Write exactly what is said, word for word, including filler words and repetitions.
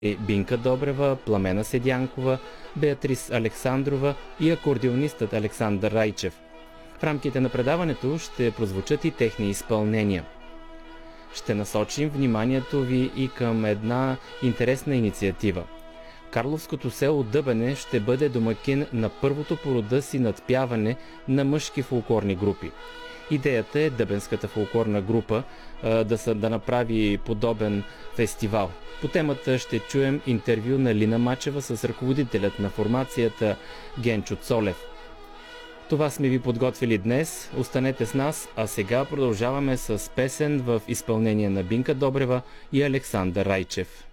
е Бинка Добрева, Пламена Седянкова, Беатрис Александрова и акордеонистът Александър Райчев. В рамките на предаването ще прозвучат и техни изпълнения. Ще насочим вниманието ви и към една интересна инициатива. Карловското село Дъбене ще бъде домакин на първото по рода си надпяване на мъжки фолклорни групи. Идеята е дъбенската фолклорна група а, да, са, да направи подобен фестивал. По темата ще чуем интервю на Лина Мачева с ръководителят на формацията Генчо Цолев. Това сме ви подготвили днес. Останете с нас, а сега продължаваме с песен в изпълнение на Бинка Добрева и Александър Райчев.